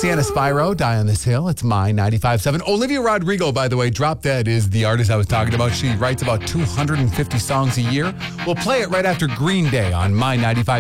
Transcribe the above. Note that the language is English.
Sienna Spyro, Die on This Hill. It's My 95.7. Olivia Rodrigo, by the way, Drop Dead is the artist I was talking about. She writes about 250 songs a year. We'll play it right after Green Day on My 95.